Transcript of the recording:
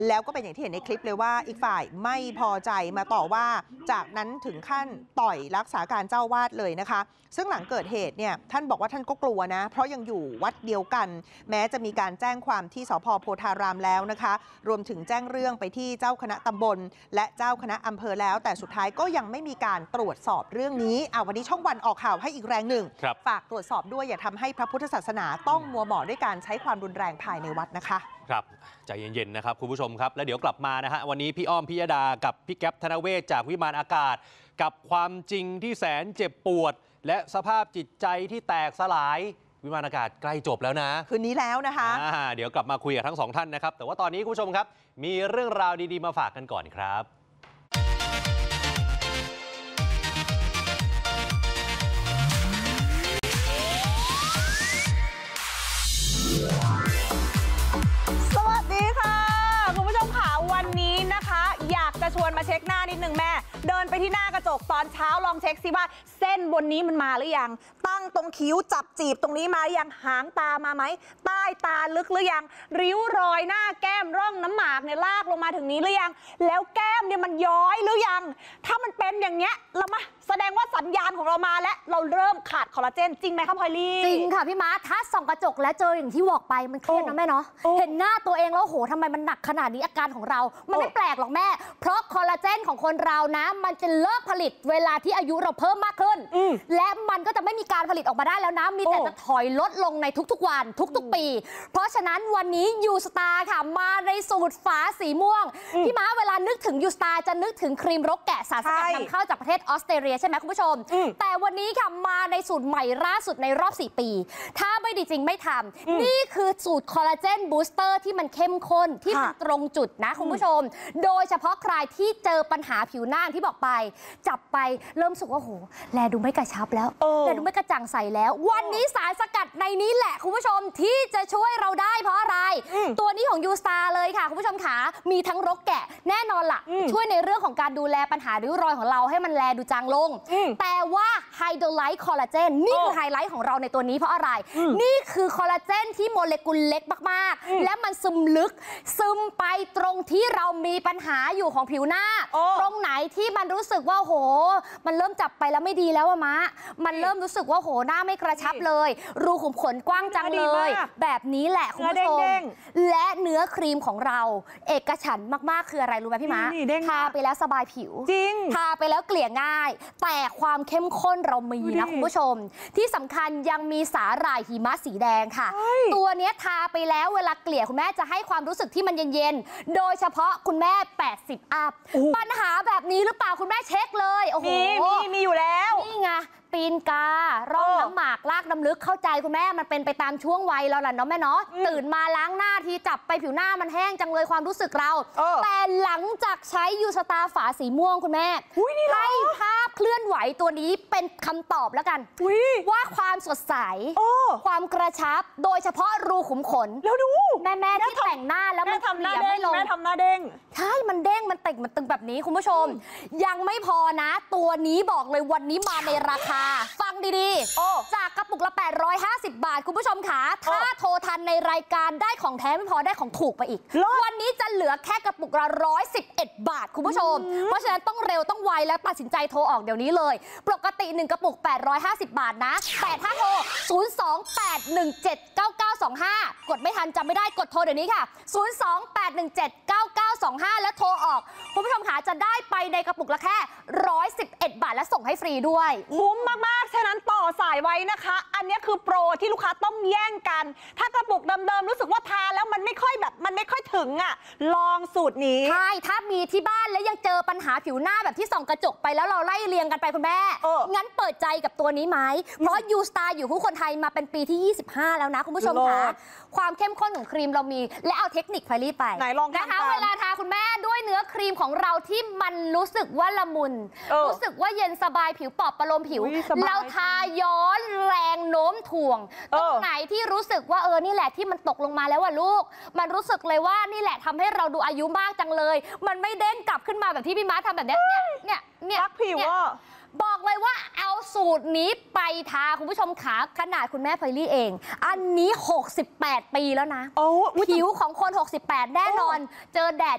แล้วก็เป็นอย่างที่เห็นในคลิปเลยว่าอีกฝ่ายไม่พอใจมาต่อว่าจากนั้นถึงขั้นต่อยรักษาการเจ้าวาดเลยนะคะซึ่งหลังเกิดเหตุเนี่ยท่านบอกว่าท่านก็กลัวนะเพราะยังอยู่วัดเดียวกันแม้จะมีการแจ้งความที่สภ.โพธารามแล้วนะคะรวมถึงแจ้งเรื่องไปที่เจ้าคณะตำบลและเจ้าคณะอำเภอแล้วแต่สุดท้ายก็ยังไม่มีการตรวจสอบเรื่องนี้วันนี้ช่องวันออกข่าวให้อีกแรงหนึ่งฝากตรวจสอบด้วยอย่าทำให้พระพุทธศาสนาต้องมัวหมองด้วยการใช้ความรุนแรงภายในวัดนะคะครับใจเย็นๆนะครับคุณผู้ชมครับแล้วเดี๋ยวกลับมานะฮะวันนี้พี่อ้อมพิยดากับพี่แก๊ปธนเวชจากวิมานอากาศกับความจริงที่แสนเจ็บปวดและสภาพจิตใจที่แตกสลายวิมานอากาศใกล้จบแล้วนะคืนนี้แล้วนะคะเดี๋ยวกลับมาคุยกับทั้งสองท่านนะครับแต่ว่าตอนนี้คุณผู้ชมครับมีเรื่องราวดีๆมาฝากกันก่อนครับอยากจะชวนมาเช็คหน้านิดนึงแม่เดินไปที่หน้ากระจกตอนเช้าลองเช็คซิว่าเส้นบนนี้มันมาหรือยังตั้งตรงคิ้วจับจีบตรงนี้มาหรือยังหางตามาไหมใต้ตาลึกหรือยังริ้วรอยหน้าแก้มร่องน้ำหมากเนี่ยลากลงมาถึงนี้หรือยังแล้วแก้มเนี่ยมันย้อยหรือยังถ้ามันเป็นอย่างเงี้ยเรามาแสดงว่าสัญญาณของเรามาและเราเริ่มขาดคอลลาเจนจริงไหมคะพลอยลี่จริงค่ะพี่ม้าถ้าส่องกระจกและเจออย่างที่บอกไปมันเครียดนะแม่เนาะเห็นหน้าตัวเองแล้วโหทำไมมันหนักขนาดนี้อาการของเรามันไม่แปลกหรอกแม่เพราะคอลลาเจนของคนเรานะมันจะเลิกผลิตเวลาที่อายุเราเพิ่มมากขึ้นและมันก็จะไม่มีการผลิตออกมาได้แล้วนะมีแต่จะถอยลดลงในทุกๆวันทุกๆปีเพราะฉะนั้นวันนี้ยูสตาร์ค่ะมาในสูตรฝาสีม่วงพี่ม้าเวลานึกถึงยูสตาร์จะนึกถึงครีมรกแกะสารสกัดนำเข้าจากประเทศออสเตรเลียใช่ไหมคุณผู้ชมแต่วันนี้ค่ะมาในสูตรใหม่ล่าสุดในรอบ4 ปีถ้าไม่ดีจริงไม่ทำนี่คือสูตรคอลลาเจนบูสเตอร์ที่มันเข้มข้นที่มันตรงจุดนะคุณผู้ชมโดยเฉพาะใครที่เจอปัญหาผิวหน้าที่บอกไปจับไปเริ่มสุกว่าโหแลดูไม่กระชับแล้วแลดูไม่กระจ่างใสแล้ววันนี้สารสกัดในนี้แหละคุณผู้ชมที่จะช่วยเราได้เพราะอะไรตัวนี้ของยูสตาร์เลยค่ะคุณผู้ชมขามีทั้งรกแกะแน่นอนล่ะช่วยในเรื่องของการดูแลปัญหาริ้วรอยของเราให้มันแลดูจางลงแต่ว่าไฮโดรไลท์คอลลาเจนนี่คือไฮไลท์ของเราในตัวนี้เพราะอะไรนี่คือคอลลาเจนที่โมเลกุลเล็กมากๆและมันซึมลึกซึมไปตรงที่เรามีปัญหาอยู่ของผิวหน้าตรงไหนที่มันรู้สึกว่าโหมันเริ่มจับไปแล้วไม่ดีแล้วอะมะมันเริ่มรู้สึกว่าโหหน้าไม่กระชับเลยรูขุมขนกว้างจังเลยแบบนี้แหละคุณผู้ชมและเนื้อครีมของเราเอกฉันท์มากๆคืออะไรรู้ไหมพี่ม้าทาไปแล้วสบายผิวจริงทาไปแล้วเกลี่ยง่ายแต่ความเข้มข้นเรามีนะคุณผู้ชมที่สำคัญยังมีสาหร่ายหิมะสีแดงค่ะตัวนี้ทาไปแล้วเวลาเกลี่ยคุณแม่จะให้ความรู้สึกที่มันเย็นๆโดยเฉพาะคุณแม่80 อัพปัญหาแบบนี้หรือเปล่าคุณแม่เช็คเลยโอ้โหมีอยู่แล้วนี่ไงตีนการ่องน้ำหมากลากน้ำลึกเข้าใจคุณแม่มันเป็นไปตามช่วงวัยเราแหละเนาะแม่เนาะตื่นมาล้างหน้าทีจับไปผิวหน้ามันแห้งจังเลยความรู้สึกเราแต่หลังจากใช้ยูสตาร์ฝาสีม่วงคุณแม่ให้ภาพเคลื่อนไหวตัวนี้เป็นคำตอบแล้วกันว่าความสดใสความกระชับโดยเฉพาะรูขุมขนแล้วดูแม่ที่แต่งหน้าแล้วมันทำหน้าเด้งแม่ทำหน้าเด้งใช่มันเด้งมันเต่งมันตึงแบบนี้คุณผู้ชมยังไม่พอนะตัวนี้บอกเลยวันนี้มาในราคาฟังดีๆจากกระปุกละ850 บาทคุณผู้ชมขาถ้าโทรทันในรายการได้ของแท้ไม่พอได้ของถูกไปอีกวันนี้จะเหลือแค่กระปุกละ111 บาทคุณผู้ชมเพราะฉะนั้นต้องเร็วต้องไวแล้วตัดสินใจโทรออกเดี๋ยวนี้เลยปกติ1กระปุก850 บาทนะแต่ถ้าโทร028179925กดไม่ทันจำไม่ได้กดโทรเดี๋ยวนี้ค่ะ028179925แล้วโทรออกคุณผู้ชมขาจะได้ไปในกระปุกละแค่111 บาทและส่งให้ฟรีด้วยคุ้มมากๆฉะนั้นต่อสายไว้นะคะอันนี้คือโปรที่ลูกค้าต้องแย่งกันถ้ากระปุกเดิมๆรู้สึกว่าทาแล้วมันไม่ค่อยถึงอ่ะลองสูตรนี้ใช่ถ้ามีที่บ้านแล้วยังเจอปัญหาผิวหน้าแบบที่ส่องกระจกไปแล้วเราไล่เรียงกันไปคุณแม่งั้นเปิดใจกับตัวนี้ไหมเพราะยูสตาร์อยู่คู่คนไทยมาเป็นปีที่25แล้วนะคุณผู้ชมค่ะความเข้มข้นของครีมเรามีและเอาเทคนิคไฟลี่ไปไหนลองนะคะเวลาทาคุณแม่ด้วยเนื้อครีมของเราที่มันรู้สึกว่าละมุนรู้สึกว่าเย็นสบายผิวปลอบประโลมผิวเราทาย้อนแรงโน้มถ่วงตรงไหนที่รู้สึกว่านี่แหละที่มันตกลงมาแล้วว่ะลูกมันรู้สึกเลยว่านี่แหละทำให้เราดูอายุมากจังเลยมันไม่เด้งกลับขึ้นมาแบบที่พี่ม้าทำแบบนี้เนี่ยรักผิวบอกเลยว่าเอาสูตรนี้ไปทาคุณผู้ชมขาขนาดคุณแม่พลอยลี่เองอันนี้68 ปีแล้วนะผิวของคน68แน่นอนเจอแดด